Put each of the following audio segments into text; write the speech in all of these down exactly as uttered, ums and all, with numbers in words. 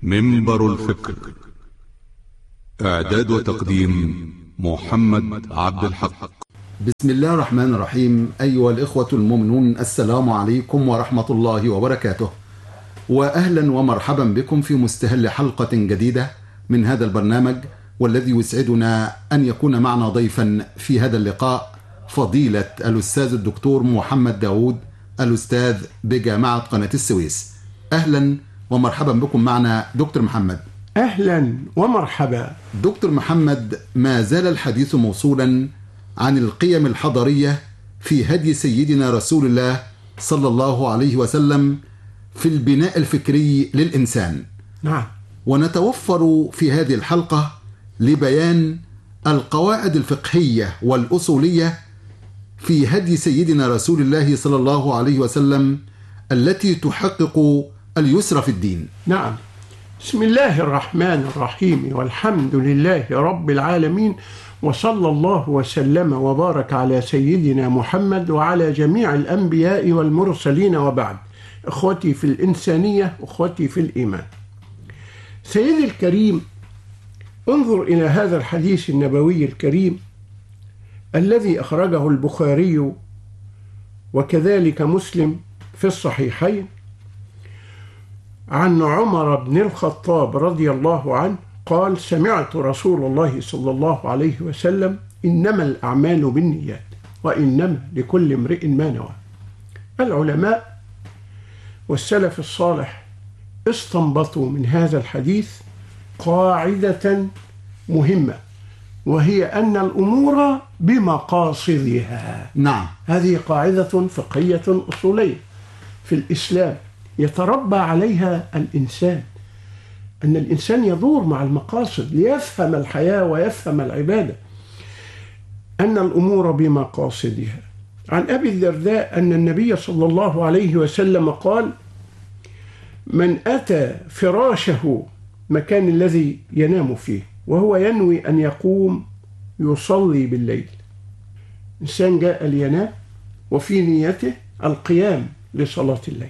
منبر الفكر. إعداد وتقديم محمد عبد الحق. بسم الله الرحمن الرحيم. أيها الإخوة المؤمنون، السلام عليكم ورحمة الله وبركاته، وأهلا ومرحبا بكم في مستهل حلقة جديدة من هذا البرنامج، والذي يسعدنا أن يكون معنا ضيفا في هذا اللقاء فضيلة الأستاذ الدكتور محمد داود، الأستاذ بجامعة قناة السويس. أهلا ومرحبا بكم معنا دكتور محمد. أهلا ومرحبا دكتور محمد. ما زال الحديث موصولا عن القيم الحضارية في هدي سيدنا رسول الله صلى الله عليه وسلم في البناء الفكري للإنسان. نعم. ونتوفر في هذه الحلقة لبيان القواعد الفقهية والأصولية في هدي سيدنا رسول الله صلى الله عليه وسلم التي تحقق اليسر في الدين. نعم. بسم الله الرحمن الرحيم، والحمد لله رب العالمين، وصلى الله وسلم وبارك على سيدنا محمد وعلى جميع الأنبياء والمرسلين، وبعد. إخوتي في الإنسانية، إخوتي في الإيمان. سيدي الكريم، انظر إلى هذا الحديث النبوي الكريم الذي أخرجه البخاري وكذلك مسلم في الصحيحين عن عمر بن الخطاب رضي الله عنه قال: سمعت رسول الله صلى الله عليه وسلم: إنما الأعمال بالنيات وإنما لكل امرئ ما نوى. العلماء والسلف الصالح استنبطوا من هذا الحديث قاعدة مهمة، وهي أن الأمور بمقاصدها. نعم. هذه قاعدة فقهية أصولية في الإسلام يتربى عليها الإنسان، أن الإنسان يدور مع المقاصد ليفهم الحياة ويفهم العبادة، أن الأمور بمقاصدها. عن أبي الدرداء أن النبي صلى الله عليه وسلم قال: من أتى فراشه، مكان الذي ينام فيه، وهو ينوي أن يقوم يصلي بالليل. إنسان جاء لينام وفي نيته القيام لصلاة الليل،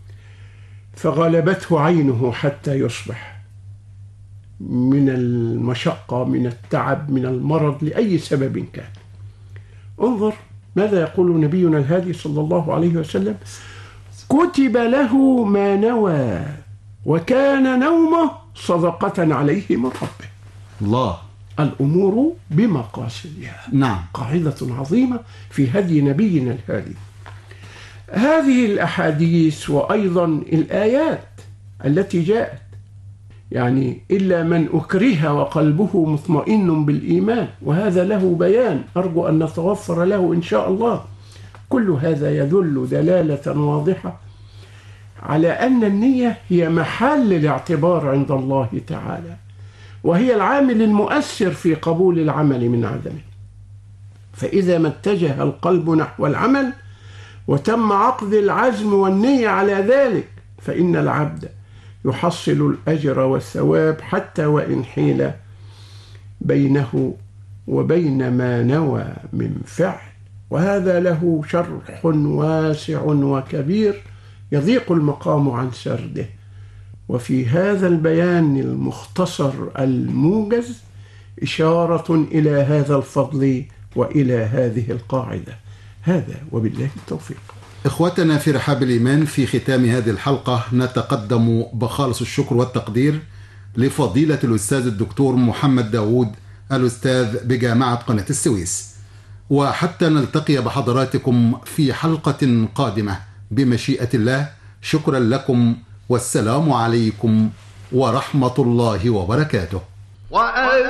فغلبته عينه حتى يصبح من المشقة، من التعب، من المرض، لأي سبب كان. انظر ماذا يقول نبينا الهادي صلى الله عليه وسلم: كتب له ما نوى وكان نومه صدقة عليه من ربه. الله. الأمور بمقاصدها. نعم. قاعدة عظيمة في هدي نبينا الهادي. هذه الأحاديث وأيضا الآيات التي جاءت، يعني إلا من أكره وقلبه مطمئن بالإيمان، وهذا له بيان أرجو أن نتوفر له إن شاء الله. كل هذا يدل دلالة واضحة على أن النية هي محل الاعتبار عند الله تعالى، وهي العامل المؤثر في قبول العمل من عدمه. فإذا ما اتجه القلب نحو العمل وتم عقد العزم والنية على ذلك، فإن العبد يحصل الأجر والثواب حتى وإن حيل بينه وبين ما نوى من فعل. وهذا له شرح واسع وكبير يضيق المقام عن سرده. وفي هذا البيان المختصر الموجز إشارة إلى هذا الفضل وإلى هذه القاعدة. هذا وبالله التوفيق. إخوتنا في رحاب الإيمان، في ختام هذه الحلقة نتقدم بخالص الشكر والتقدير لفضيلة الأستاذ الدكتور محمد داود، الأستاذ بجامعة قناة السويس. وحتى نلتقي بحضراتكم في حلقة قادمة بمشيئة الله، شكرا لكم، والسلام عليكم ورحمة الله وبركاته.